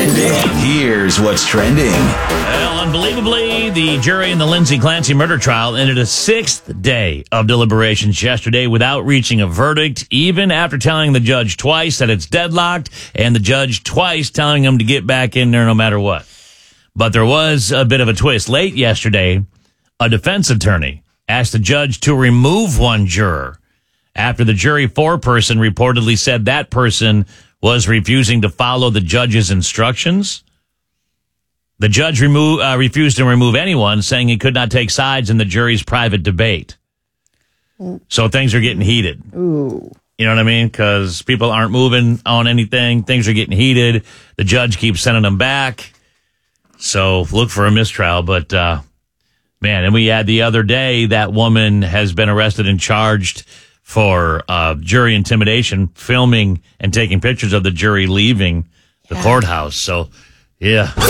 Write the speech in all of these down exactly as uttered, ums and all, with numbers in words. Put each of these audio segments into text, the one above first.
trending. Here's what's trending. Well, unbelievably, the jury in the Lindsay Clancy murder trial ended a sixth day of deliberations yesterday without reaching a verdict, even after telling the judge twice that it's deadlocked and the judge twice telling him to get back in there no matter what. But there was a bit of a twist. Late yesterday, a defense attorney asked the judge to remove one juror after the jury foreperson reportedly said that person was refusing to follow the judge's instructions. The judge remo- uh, refused to remove anyone, saying he could not take sides in the jury's private debate. So things are getting heated. Ooh. You know what I mean? Because people aren't moving on anything. Things are getting heated. The judge keeps sending them back. So look for a mistrial. But, uh, man, and we had the other day, that woman has been arrested and charged for uh, jury intimidation, filming and taking pictures of the jury leaving the yeah. courthouse. So, yeah. All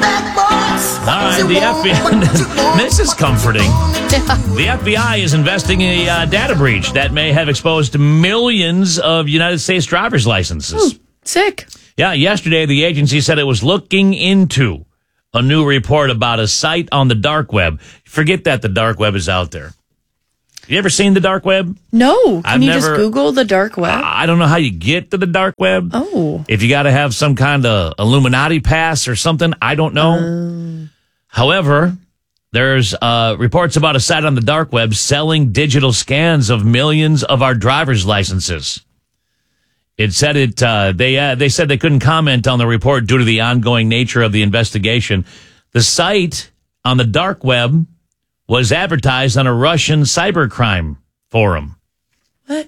right, the F B I. This is comforting. The F B I is investigating a uh, data breach that may have exposed millions of United States driver's licenses. Ooh, sick. Yeah, yesterday the agency said it was looking into a new report about a site on the dark web. Forget that the dark web is out there. You ever seen the dark web? No. Can I've you never, just Google the dark web? I don't know how you get to the dark web. Oh. If you got to have some kind of Illuminati pass or something, I don't know. Um. However, there's uh, reports about a site on the dark web selling digital scans of millions of our driver's licenses. It said it. Uh, they uh, they said they couldn't comment on the report due to the ongoing nature of the investigation. The site on the dark web was advertised on a Russian cybercrime forum. What?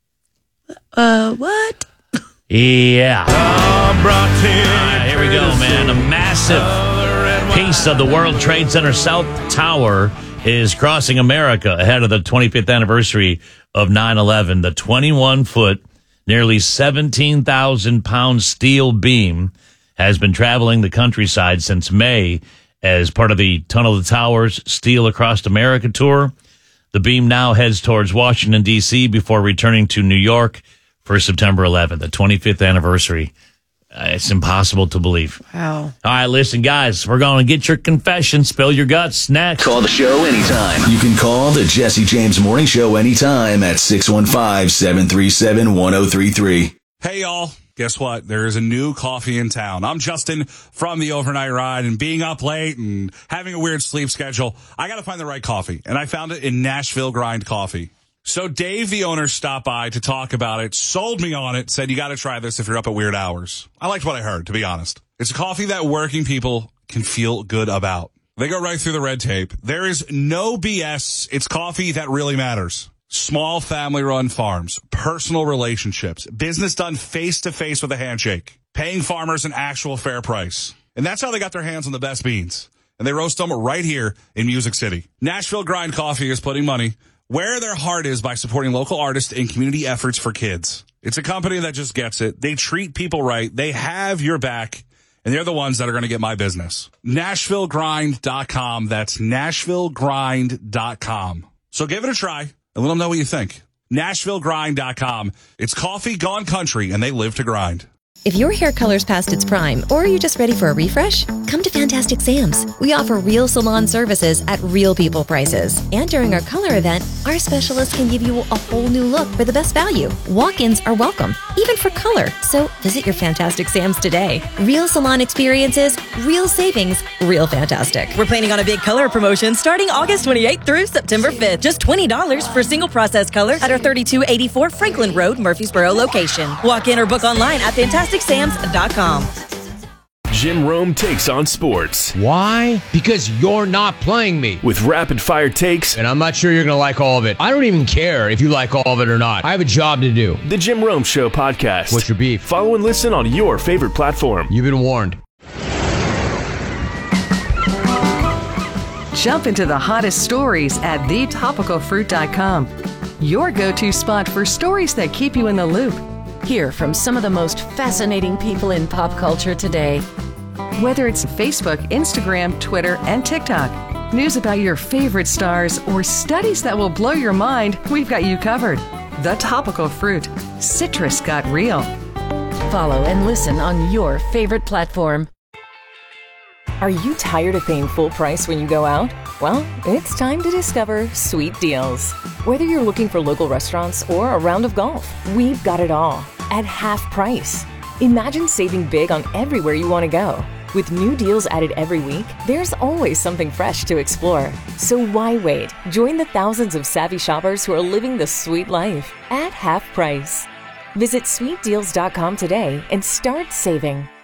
Uh, what? Yeah. Uh, here we go, man. A massive piece of the World Trade Center South Tower is crossing America ahead of the twenty-fifth anniversary of nine eleven. The twenty-one foot, nearly seventeen thousand pound steel beam has been traveling the countryside since May as part of the Tunnel of the Towers Steel Across America tour. The beam now heads towards Washington, D C before returning to New York for September eleventh, the twenty-fifth anniversary. Uh, it's impossible to believe. Wow. All right, listen, guys, we're going to get your confession. Spill your guts next. Call the show anytime. You can call the Jesse James Morning Show anytime at six one five, seven three seven, one oh three three. Hey, y'all. Guess what? There is a new coffee in town. I'm Justin from the Overnight Ride, and being up late and having a weird sleep schedule, I got to find the right coffee, and I found it in Nashville Grind Coffee. So Dave, the owner, stopped by to talk about it, sold me on it, said you got to try this if you're up at weird hours. I liked what I heard, to be honest. It's a coffee that working people can feel good about. They go right through the red tape. There is no B S. It's coffee that really matters. Small family-run farms, personal relationships, business done face-to-face with a handshake, paying farmers an actual fair price. And that's how they got their hands on the best beans. And they roast them right here in Music City. Nashville Grind Coffee is putting money where their heart is by supporting local artists and community efforts for kids. It's a company that just gets it. They treat people right. They have your back, and they're the ones that are going to get my business. Nashville Grind dot com. That's Nashville Grind dot com. So give it a try and let them know what you think. Nashville Grind dot com. It's coffee gone country, and they live to grind. If your hair color's past its prime, or are you just ready for a refresh? Come to Fantastic Sam's. We offer real salon services at real people prices. And during our color event, our specialists can give you a whole new look for the best value. Walk-ins are welcome, even for color. So visit your Fantastic Sam's today. Real salon experiences, real savings, real fantastic. We're planning on a big color promotion starting August twenty-eighth through September fifth. Just twenty dollars for single process color at our thirty-two eighty-four Franklin Road, Murfreesboro location. Walk in or book online at fantastic sams dot com. Jim Rome takes on sports. Why? Because you're not playing me. With rapid fire takes. And I'm not sure you're going to like all of it. I don't even care if you like all of it or not. I have a job to do. The Jim Rome Show podcast. What's your beef? Follow and listen on your favorite platform. You've been warned. Jump into the hottest stories at the topical fruit dot com. Your go-to spot for stories that keep you in the loop. Hear from some of the most fascinating people in pop culture today. Whether it's Facebook, Instagram, Twitter, and TikTok, news about your favorite stars, or studies that will blow your mind, we've got you covered. The Topical Fruit. Citrus got real. Follow and listen on your favorite platform. Are you tired of paying full price when you go out? Well, it's time to discover Sweet Deals. Whether you're looking for local restaurants or a round of golf, we've got it all at half price. Imagine saving big on everywhere you want to go. With new deals added every week, there's always something fresh to explore. So why wait? Join the thousands of savvy shoppers who are living the sweet life at half price. Visit sweet deals dot com today and start saving.